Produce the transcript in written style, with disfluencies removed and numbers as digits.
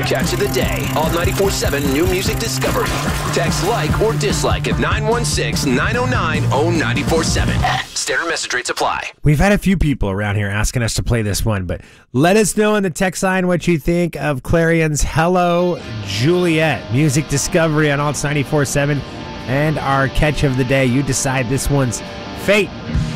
catch of the day. All 94.7 New Music Discovery. Text like or dislike at 916-909-0947. Standard message rates apply. We've had a few people around here asking us to play this one, but let us know in the text line what you think of Clarion's Hello Juliet. Music Discovery on Alts 94.7 and our catch of the day. You decide this one's fate.